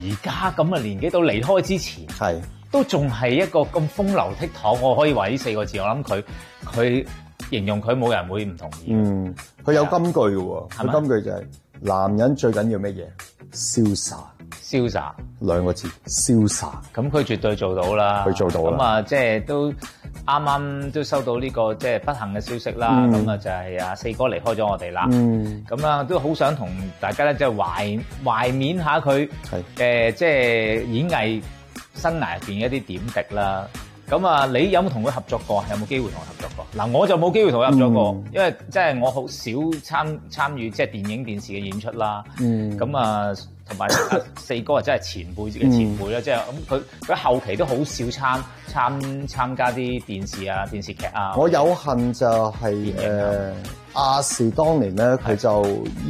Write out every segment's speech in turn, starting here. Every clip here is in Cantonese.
而家咁嘅年紀到離開之前，都仲係一個咁風流倜儻，我可以話呢4個字，我諗佢形容佢冇人會唔同意。 佢有金句嘅喎，佢金句就係男人最緊要乜嘢？瀟灑。 瀟灑 2個字，瀟灑。 咁佢絕對做到啦。 佢做到啦。 咁啊，即係都啱啱都收到呢個即係不幸嘅消息啦。咁啊就係阿4哥離開咗我哋啦。咁啊都好想同大家咧即係懷緬下佢即係演藝生涯入邊一啲點滴啦。咁啊，你有冇同佢合作過？有冇機會同佢合作過？嗱，我就冇機會同佢合作過，因為即係我好少參與即係電影電視嘅演出啦。咁啊，同埋4哥啊，真係前輩嘅前輩啦，即係咁佢後期都好少參加啲電視劇啊。 我有幸就係亞視當年咧，佢就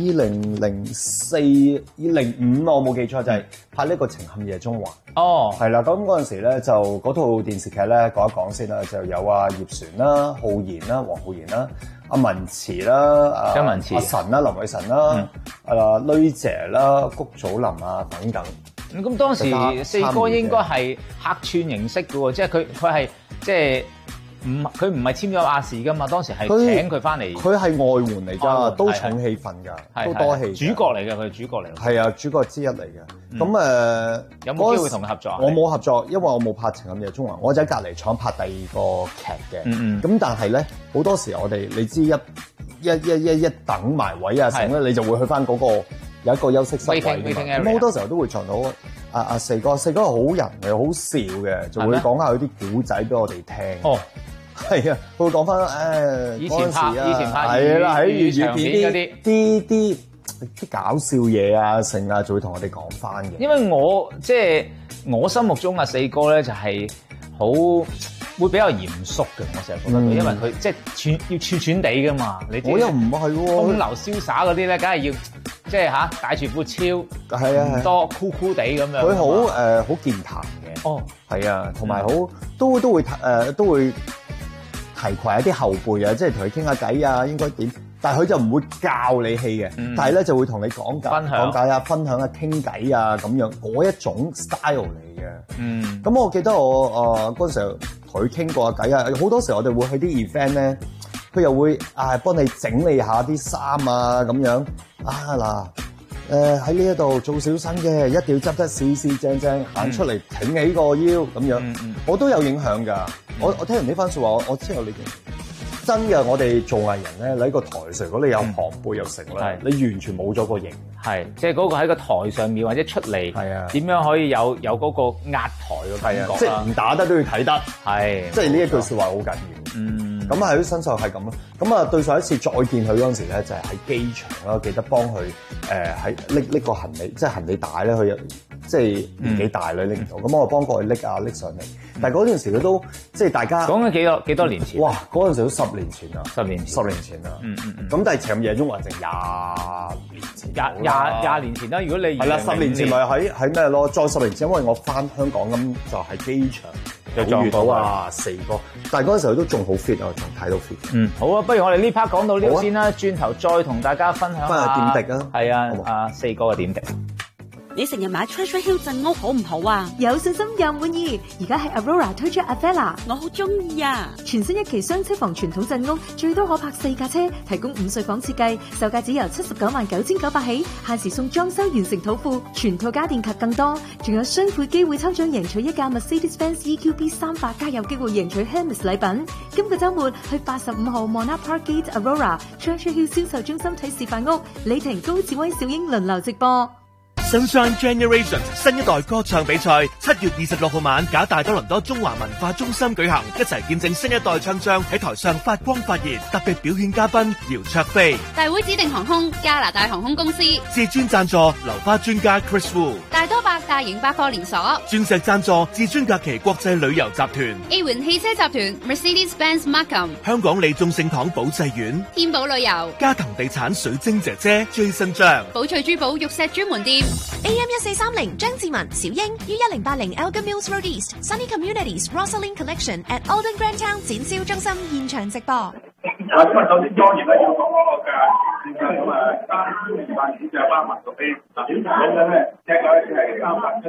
2004、2005我冇記錯就係拍呢個《情陷夜中環》。係啦，咁嗰陣時咧就嗰套電視劇咧講一講先啦，就有葉璇啦、浩然啦、黃浩然啦、阿文慈啦、 張文慈、 阿神啦、林偉晨啦、女姐啦、谷祖琳啊等等。 咁當時4哥應該係客串形式嘅喎，即係佢係即係。佢唔係簽咗亞視噶嘛，當時係請佢翻嚟。佢係外援嚟㗎，都重氣氛㗎，都多戲。 主角嚟嘅，佢係主角嚟。 係啊，主角之一嚟嘅。咁有冇機會同佢合作？ 我冇合作，因為我冇拍《情陷夜中環》，我就喺隔離廠拍第2個劇嘅。咁但係咧，好多時我哋你知一等埋位啊，成咧你就會去翻嗰個有一個休息室位㗎嘛。咁好多時候都會撞到阿4哥，4哥係好人嚟，好笑嘅，就會講下佢啲古仔俾我哋聽。係啊，佢會講翻以前拍係啦，喺粵語片啲搞笑嘢啊，成啊，就會同我哋講翻嘅。 因為我心目中4哥咧就係會比較嚴肅嘅，我成日覺得佢，因為佢即係要串地噶嘛。 我又唔係喎， 風流瀟灑嗰啲咧，梗係要即係帶住副超，唔多酷酷地咁樣。 佢好健談嘅。係啊，同埋都會提攜一啲後輩啊，即係同佢傾下偈啊，應該點？但係佢就唔會教你戲嘅，但係咧就會同你講解啊、分享啊、傾偈啊咁樣，嗰一種 style 嚟嘅。咁我記得我嗰陣時候同佢傾過下偈啊，好多時候我哋會去啲 event 咧，佢又會幫你整理下啲衫啊咁樣喺呢一度做小生嘅，一定要執得四正正，行出嚟挺起個腰咁樣，我都有影響㗎。我聽完呢番説話，我知道你真嘅。我哋做藝人咧，你喺個台上，如果你有旁輩又成咧，你完全冇咗個型。即係嗰個喺個台上面或者出嚟，點樣可以有嗰個壓台嘅感覺？即係唔打得都要睇得。即係呢一句説話好緊要。咁喺佢身上係咁咯。咁啊，對上一次再見佢嗰陣時咧，就係喺機場啦，記得幫佢喺拎個行李，即係行李帶咧，佢即係年紀大啦拎唔到，咁我幫過佢拎上嚟。但係嗰陣時佢都即係大家講緊幾多年前？ 哇！嗰陣時都10年前啦 ，10年前啦。咁但係《情陷夜中環》成20年前 ，20年前啦。如果你係啦，10年前咪喺咩咯？再10年前，因為我翻香港咁就喺機場。就遇到4哥，但係嗰陣時候都仲好 fit 啊，仲睇到 fit。 好啊，不如我哋呢 part 講到呢度先啦，轉頭再同大家分享下點滴啊。 係啊，4哥嘅點滴。 你成日買 Treasure Hill 鎮屋好唔好啊？ 有信心又滿意。而家係 Aurora 推出 Avella， 我好中意啊！ 全新一期雙車房傳統鎮屋，最多可泊4架車，提供5歲房設計，售價只由799900起，限時送裝修完成土庫，全套家電及更多，仲有雙倍機會抽獎贏取一架 Mercedes-Benz EQB 300，加有機會贏取 Hermes 禮品。今個週末去85號 Monarch Park Gate Aurora Treasure Hill 銷售中心睇示範屋，李婷、高志威、小英輪流直播。 Sunshine Generations 新一代歌唱比賽7月26號晚，假大多倫多中華文化中心舉行，一齊見證新一代唱將喺台上發光發熱。特別表演嘉賓姚焯菲， 大會指定航空加拿大航空公司， 至尊贊助流花專家 Chris Wu， 大多百大型百貨連鎖， 鑽石贊助至尊假期國際旅遊集團， A 環汽車集團 Mercedes-Benz Markham， 香港利眾聖堂保濟苑， 天寶旅遊， 嘉騰地產水晶姐姐 Jason 張， 寶翠珠寶玉石專門店。 AM1430 張志文、小英於1080 Elgin Mills Road East Sunny Communities Rosalind Collection at Alden Grand Town 展銷中心現場直播。 今日首先當然咧要講嗰個嘅咁啊，3,200隻包埋個飛，嗱，點講咧？隻嗰一隻係300